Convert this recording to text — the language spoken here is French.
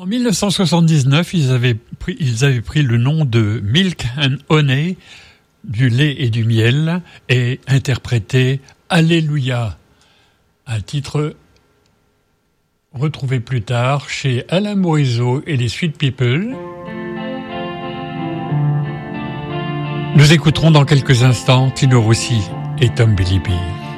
1979, ils avaient pris le nom de Milk and Honey, du lait et du miel, et interprété Alléluia, un titre retrouvé plus tard chez Alain Morisot et les Sweet People. Nous écouterons dans quelques instants Tino Rossi et Tom Billy B.